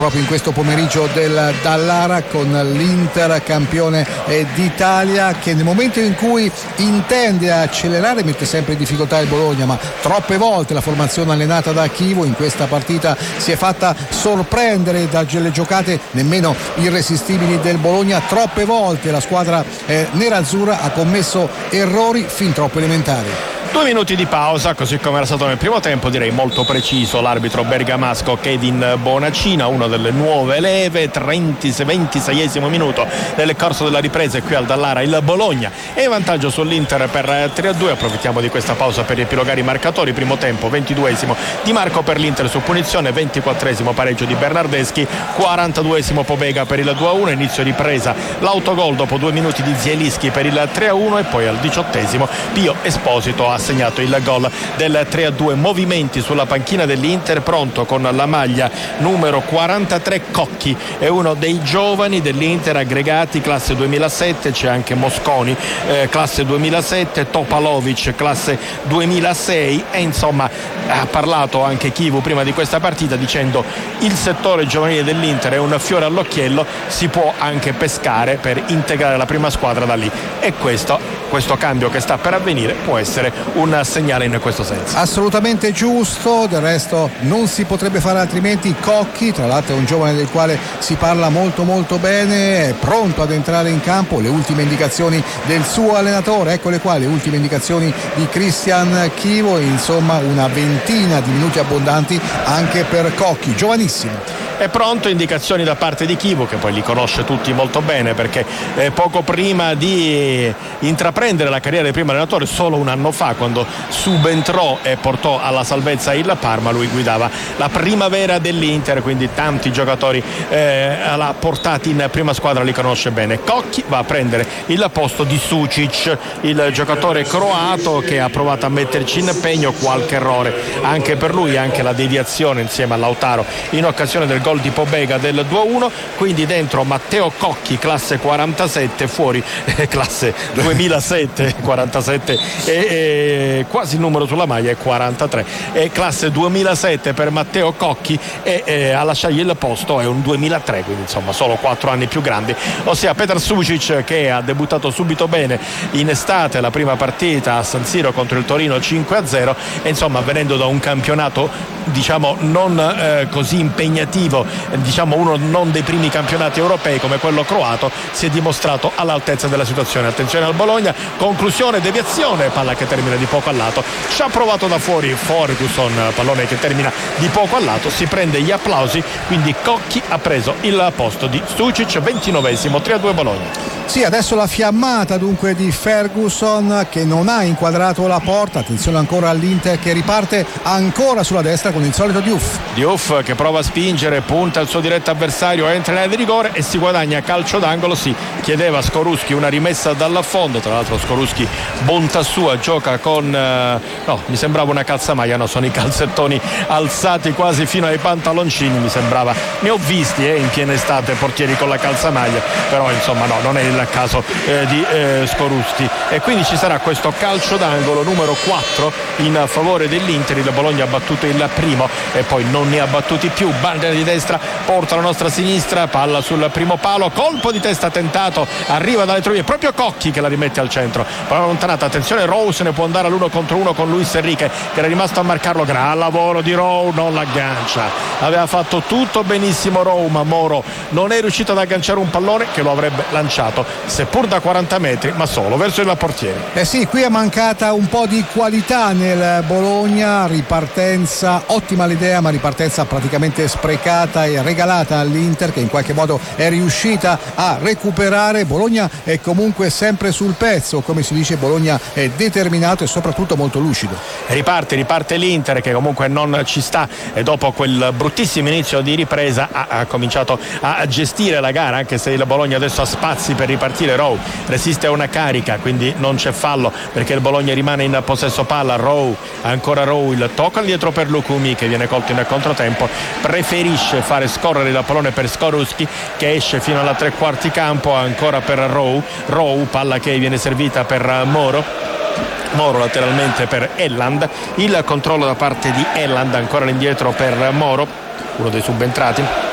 proprio in questo pomeriggio del Dallara, con l'Inter campione d'Italia, che nel momento in cui intende accelerare mette sempre in difficoltà il Bologna, ma troppe volte la formazione allenata da Chievo in questa partita si è fatta sorprendere dalle giocate nemmeno irresistibili del Bologna. Troppe volte la squadra nerazzurra ha commesso errori fin troppo elementari. 2 minuti di pausa, così come era stato nel primo tempo, direi molto preciso l'arbitro bergamasco Kevin Bonacina, una delle nuove leve. 26esimo minuto nel corso della ripresa, e qui al Dallara il Bologna è in vantaggio sull'Inter per 3-2. Approfittiamo di questa pausa per riepilogare i marcatori. Primo tempo, 22esimo Di Marco per l'Inter su punizione, 24esimo pareggio di Bernardeschi, 42esimo Pobega per il 2-1. Inizio ripresa, l'autogol dopo 2 minuti di Zielinski per il 3-1, e poi al 18esimo Pio Esposito ha segnato il gol del 3-2. Movimenti sulla panchina dell'Inter, pronto con la maglia numero 43 Cocchi, è uno dei giovani dell'Inter aggregati classe 2007, c'è anche Mosconi classe 2007, Topalovic classe 2006, e insomma ha parlato anche Chievo prima di questa partita dicendo: il settore giovanile dell'Inter è un fiore all'occhiello, si può anche pescare per integrare la prima squadra da lì, e questo cambio che sta per avvenire può essere un segnale in questo senso. Assolutamente giusto, del resto non si potrebbe fare altrimenti. Cocchi, tra l'altro, è un giovane del quale si parla molto molto bene, è pronto ad entrare in campo. Le ultime indicazioni del suo allenatore, eccole qua, le ultime indicazioni di Cristian Chievo, insomma una ventina di minuti abbondanti anche per Cocchi, giovanissimo. È pronto, indicazioni da parte di Chievo, che poi li conosce tutti molto bene, perché poco prima di intraprendere la carriera di primo allenatore, solo un anno fa, quando subentrò e portò alla salvezza il Parma, lui guidava la primavera dell'Inter, quindi tanti giocatori l'ha portati in prima squadra, li conosce bene. Cocchi va a prendere il posto di Sucic, il giocatore croato che ha provato a metterci in impegno, qualche errore anche per lui, anche la deviazione insieme a Lautaro in occasione del gol di Pobega del 2-1, quindi dentro Matteo Cocchi classe 47, fuori classe 2007, 47 e quasi il numero sulla maglia è 43, e classe 2007 per Matteo Cocchi, e a lasciargli il posto è un 2003, quindi insomma solo 4 anni più grandi, ossia Petar Sucic, che ha debuttato subito bene in estate, la prima partita a San Siro contro il Torino 5-0, e insomma venendo da un campionato diciamo non così impegnativo, diciamo uno non dei primi campionati europei come quello croato, si è dimostrato all'altezza della situazione. Attenzione al Bologna, conclusione, deviazione, palla che termina di poco a lato, ci ha provato da fuori Ferguson, pallone che termina di poco a lato, si prende gli applausi, quindi Cocchi ha preso il posto di Sucic. 29esimo, 3-2 Bologna. Sì, adesso la fiammata dunque di Ferguson, che non ha inquadrato la porta. Attenzione ancora all'Inter, che riparte ancora sulla destra con il solito Diouf che prova a spingere, punta il suo diretto avversario, entra in area di rigore e si guadagna calcio d'angolo. Sì, chiedeva Skorupski una rimessa dall'affondo, tra l'altro Skorupski bontà sua, gioca con no, mi sembrava una calzamaglia, no, sono i calzettoni alzati quasi fino ai pantaloncini, mi sembrava, ne ho visti in piena estate portieri con la calzamaglia, però insomma no, non è il caso di Skorupski, e quindi ci sarà questo calcio d'angolo numero 4 in favore dell'Inter. Il Bologna ha battuto il primo e poi non ne ha battuti più. Bandera di destra porta la nostra sinistra, palla sul primo palo, colpo di testa tentato, arriva dalle tribune proprio Cocchi che la rimette al centro, palla allontanata. Attenzione, Rose ne può andare all'1 contro 1 con Luis Enrique, che era rimasto a marcarlo. Gran lavoro di Rowe, non l'aggancia, aveva fatto tutto benissimo Rowe, ma Moro non è riuscito ad agganciare un pallone che lo avrebbe lanciato seppur da 40 metri, ma solo verso il portiere. Sì, qui è mancata un po' di qualità nel Bologna. Ripartenza, ottima l'idea, ma ripartenza praticamente sprecata e regalata all'Inter, che in qualche modo è riuscita a recuperare. Bologna è comunque sempre sul pezzo, come si dice. Bologna è determinato e soprattutto molto lucido. Riparte l'Inter, che comunque non ci sta, e dopo quel bruttissimo inizio di ripresa ha cominciato a gestire la gara, anche se il Bologna adesso ha spazi per ripartire. Rowe resiste a una carica, quindi non c'è fallo perché il Bologna rimane in possesso palla. Ancora Rowe, il tocco indietro per Lukumi, che viene colto in controtempo, preferisce fare scorrere il pallone per Skorupski, che esce fino alla tre quarti campo. Ancora per Rowe, palla che viene servita per Moro lateralmente per Elland, il controllo da parte di Elland, ancora all'indietro per Moro, uno dei subentrati.